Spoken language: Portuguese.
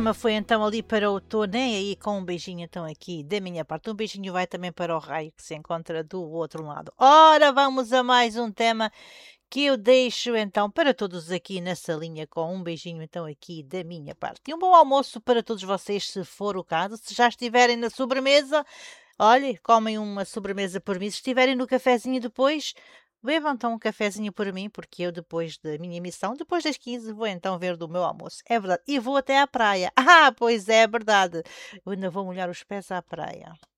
tema foi então ali para o Tô Nem Aí, com um beijinho então aqui da minha parte. Um beijinho vai também para o Raio que se encontra do outro lado. Ora, vamos a mais um tema que eu deixo então para todos aqui na salinha, com um beijinho então aqui da minha parte. E um bom almoço para todos vocês, se for o caso. Se já estiverem na sobremesa, olhe, comem uma sobremesa por mim. Se estiverem no cafezinho depois, bebam então um cafezinho por mim, porque eu depois da minha emissão, depois das 15, vou então ver do meu almoço. É verdade. E vou até à praia. Ah, pois é verdade. Eu ainda vou molhar os pés à praia.